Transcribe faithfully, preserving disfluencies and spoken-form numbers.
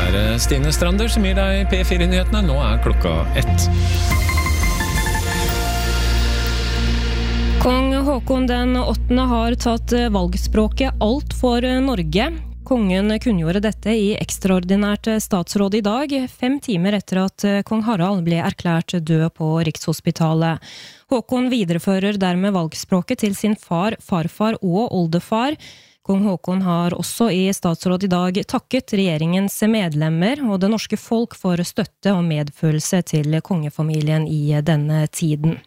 er det Stine Strander som gir deg P fire-nyhetene. Nå er klokka ett. Kong Håkon den åttende har tatt valgspråket alt for Norge. Kongen kunngjorde dette i ekstraordinært statsråd i dag, fem timer etter at kong Harald ble erklært død på Rikshospitalet. Håkon viderefører dermed valgspråket til sin far, farfar og oldefar. Kong Håkon har også i statsråd i dag takket regjeringens medlemmer og det norske folk for støtte og medfølelse til kongefamilien i denne tiden.